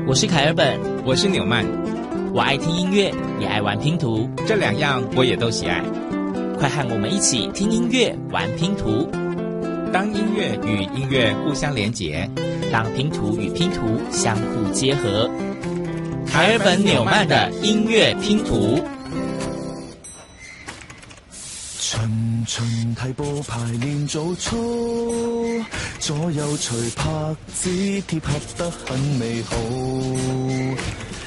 我是凯尔本， 我是纽曼。 我爱听音乐，也爱玩拼图， 这两样我也都喜爱。 快和我们一起听音乐，玩拼图。 当音乐与音乐互相连结， 让拼图与拼图相互结合。凯尔本纽曼的音乐拼图。 循循提步排練早操，左右隨拍子貼合得很美好。